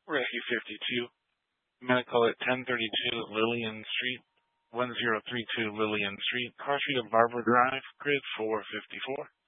Rescue 52. Medical at 1032 Lillian Street, 1032 Lillian Street, Car Street of Barber Drive, grid 454.